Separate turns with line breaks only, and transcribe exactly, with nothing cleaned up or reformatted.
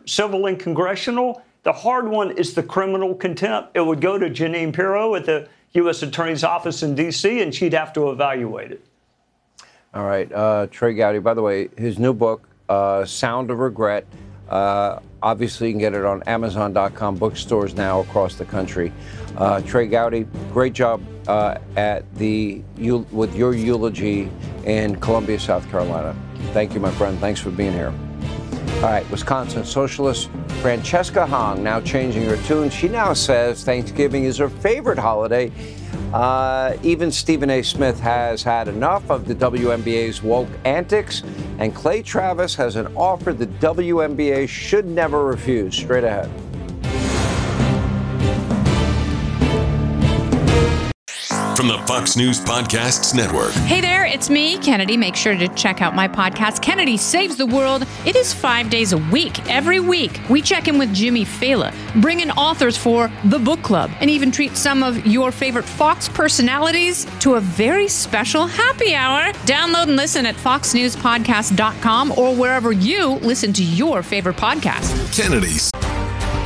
civil and congressional. The hard one is the criminal contempt. It would go to Jeanine Pirro at the U S Attorney's Office in D C, and she'd have to evaluate it.
All right. Uh, Trey Gowdy, by the way, his new book, uh, Sound of Regret, uh, obviously you can get it on Amazon dot com, bookstores now across the country. Uh, Trey Gowdy, great job uh, at the with your eulogy in Columbia, South Carolina. Thank you, my friend. Thanks for being here. All right, Wisconsin socialist Francesca Hong now changing her tune. She now says Thanksgiving is her favorite holiday. Uh, even Stephen A. Smith has had enough of the W N B A's woke antics, and Clay Travis has an offer the W N B A should never refuse. Straight ahead.
From the Fox News Podcasts Network.
Hey there, it's me, Kennedy. Make sure to check out my podcast, Kennedy Saves the World. It is five days a week. Every week, we check in with Jimmy Fallon, bring in authors for the book club, and even treat some of your favorite Fox personalities to a very special happy hour. Download and listen at fox news podcast dot com or wherever you listen to your favorite podcast.
Kennedy's